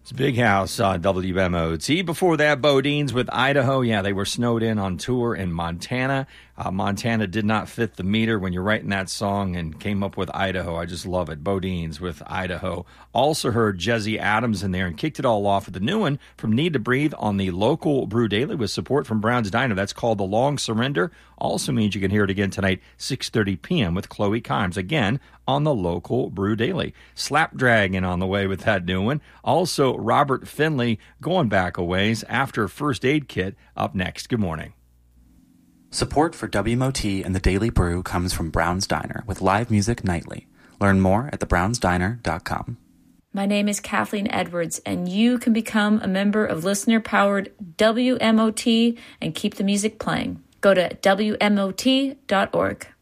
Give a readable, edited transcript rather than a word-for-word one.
It's Big House on WMOT. Before that, Bodines with Idaho. Yeah, they were snowed in on tour in Montana. Montana did not fit the meter when you're writing that song and came up with Idaho. I just love it. Bodines with Idaho. Also heard Jesse Adams in there and kicked it all off with the new one from Need to Breathe on the local Brew Daily with support from Brown's Diner. That's called The Long Surrender. Also means you can hear it again tonight, 6:30 p.m. with Chloe Kimes. Again, on the local Brew Daily. Slapdragon on the way with that new one. Also, Robert Finley going back a ways after First Aid Kit up next. Good morning. Support for WMOT and the Daily Brew comes from Brown's Diner with live music nightly. Learn more at thebrownsdiner.com. My name is Kathleen Edwards, and you can become a member of listener-powered WMOT and keep the music playing. Go to WMOT.org.